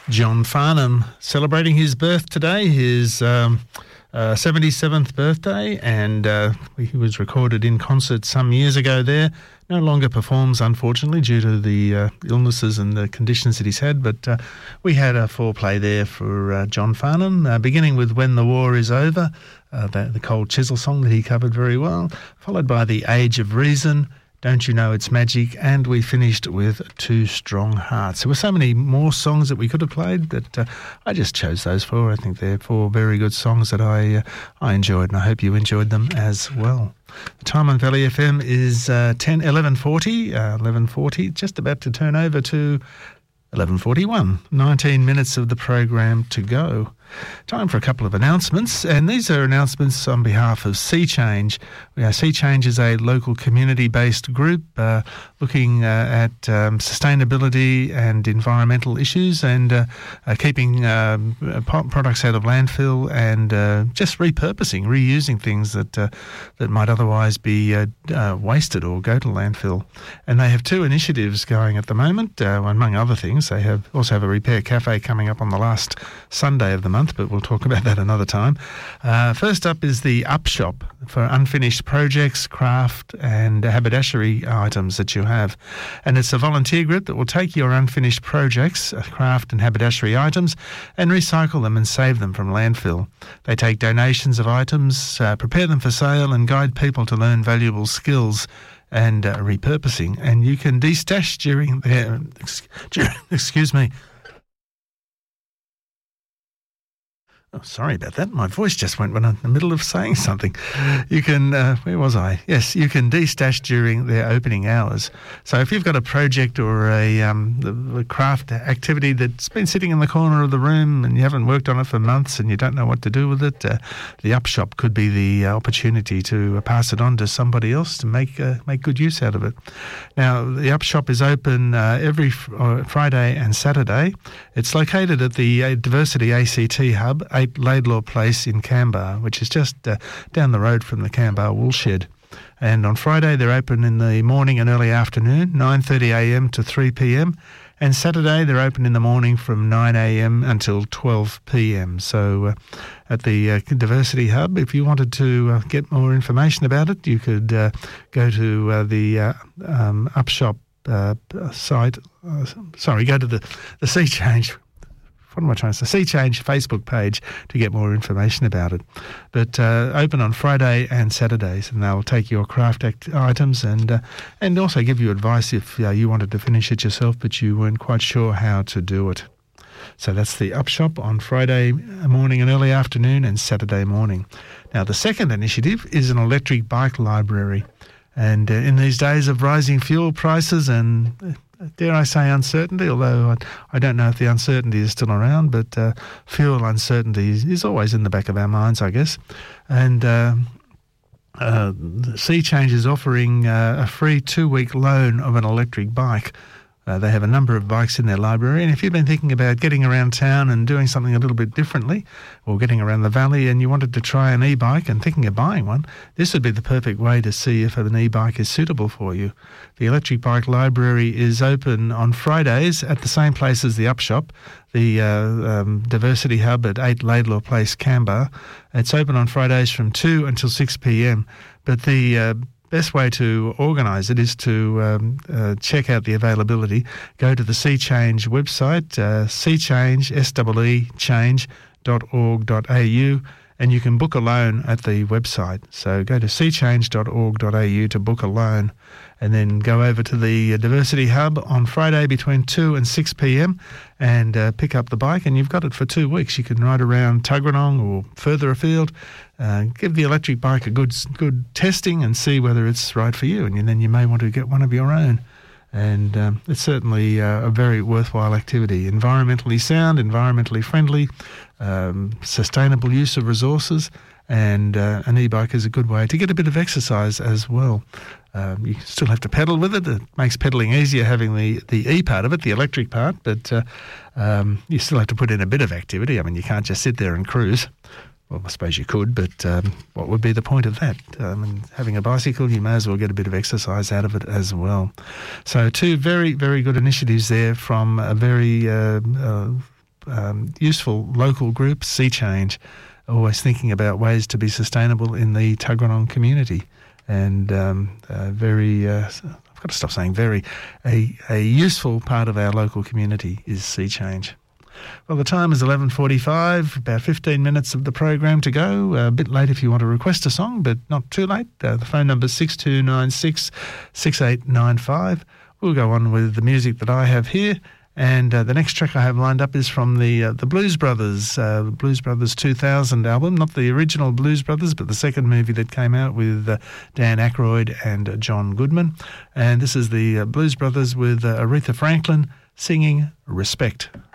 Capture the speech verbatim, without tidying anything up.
John Farnham celebrating his birth today, his um, uh, seventy-seventh birthday, and uh, he was recorded in concert some years ago there. No longer performs, unfortunately, due to the uh, illnesses and the conditions that he's had, but uh, we had a foreplay there for uh, John Farnham, uh, beginning with When the War Is Over, uh, the, the Cold Chisel song that he covered very well, followed by The Age of Reason, Don't You Know It's Magic, and we finished with Two Strong Hearts. There were so many more songs that we could have played, but uh, I just chose those four. I think they're four very good songs that I uh, I enjoyed, and I hope you enjoyed them as well. The time on Valley F M is uh, ten, eleven forty, uh, eleven forty, just about to turn over to eleven forty-one. nineteen minutes of the program to go. Time for a couple of announcements, and these are announcements on behalf of Sea Change. Uh, Sea Change is a local community-based group uh, looking uh, at um, sustainability and environmental issues, and uh, uh, keeping um, products out of landfill, and uh, just repurposing, reusing things that uh, that might otherwise be uh, uh, wasted or go to landfill. And they have two initiatives going at the moment. Uh, among other things, they have also have a repair cafe coming up on the last Sunday of the month, but we'll talk about that another time. Uh, first up is the Up Shop for unfinished projects, craft and haberdashery items that you have. And it's a volunteer group that will take your unfinished projects, uh, craft and haberdashery items, and recycle them and save them from landfill. They take donations of items, uh, prepare them for sale, and guide people to learn valuable skills and uh, repurposing. And you can destash during their, excuse me, Oh, sorry about that. My voice just went when I'm in the middle of saying something. You can, uh, where was I? Yes, you can destash during their opening hours. So if you've got a project or a, um, a craft activity that's been sitting in the corner of the room and you haven't worked on it for months and you don't know what to do with it, uh, the Up Shop could be the opportunity to pass it on to somebody else to make uh, make good use out of it. Now, the Up Shop is open uh, every fr- uh, Friday and Saturday. It's located at the uh, Diversity A C T Hub, eight Laidlaw Place in Canberra, which is just uh, down the road from the Canberra Woolshed. And on Friday, they're open in the morning and early afternoon, nine thirty a m to three p m. And Saturday, they're open in the morning from nine a m until twelve p m. So uh, at the uh, Diversity Hub, if you wanted to uh, get more information about it, you could uh, go to uh, the uh, um, Up Shop uh, site. Uh, sorry, go to the, the Sea Change What am I trying to say? Sea Change Facebook page to get more information about it. But uh, open on Friday and Saturdays, and they'll take your craft act- items and uh, and also give you advice if uh, you wanted to finish it yourself, but you weren't quite sure how to do it. So that's the Up Shop on Friday morning and early afternoon and Saturday morning. Now, the second initiative is an electric bike library. And uh, in these days of rising fuel prices and, uh, dare I say, uncertainty, although I, I don't know if the uncertainty is still around, but uh, fuel uncertainty is, is always in the back of our minds, I guess. And uh, uh, Sea Change is offering uh, a free two-week loan of an electric bike. Uh, they have a number of bikes in their library, and if you've been thinking about getting around town and doing something a little bit differently, or getting around the valley and you wanted to try an e-bike and thinking of buying one, this would be the perfect way to see if an e-bike is suitable for you. The Electric Bike Library is open on Fridays at the same place as the Up Shop, the uh, um, Diversity Hub at eight Laidlaw Place, Canberra. It's open on Fridays from two until six p m, but the uh, best way to organise it is to um, uh, check out the availability. Go to the Sea Change website, uh, Sea Change, S E E change dot org dot a u, and you can book a loan at the website. So go to sea change dot org dot a u to book a loan, and then go over to the Diversity Hub on Friday between two and six p m and uh, pick up the bike, and you've got it for two weeks. You can ride around Tuggeranong or further afield, uh, give the electric bike a good good testing and see whether it's right for you, and then you may want to get one of your own. And um, it's certainly uh, a very worthwhile activity. Environmentally sound, environmentally friendly, um, sustainable use of resources, and uh, an e-bike is a good way to get a bit of exercise as well. Um, you still have to pedal with it. It makes pedalling easier having the, the E part of it, the electric part, but uh, um, you still have to put in a bit of activity. I mean, you can't just sit there and cruise. Well, I suppose you could, but um, what would be the point of that? Um, and having a bicycle, you may as well get a bit of exercise out of it as well. So two very, very good initiatives there from a very uh, uh, um, useful local group, Sea Change, always thinking about ways to be sustainable in the Tuggeranong community. And um, uh, very, uh, I've got to stop saying very, a, a useful part of our local community is Sea Change. Well, the time is eleven forty-five, about fifteen minutes of the program to go. A bit late if you want to request a song, but not too late. Uh, the phone number is six two nine six, six eight nine five. We'll go on with the music that I have here. And uh, the next track I have lined up is from the uh, the Blues Brothers, uh, the Blues Brothers two thousand album, not the original Blues Brothers, but the second movie that came out with uh, Dan Aykroyd and uh, John Goodman. And this is the uh, Blues Brothers with uh, Aretha Franklin singing Respect.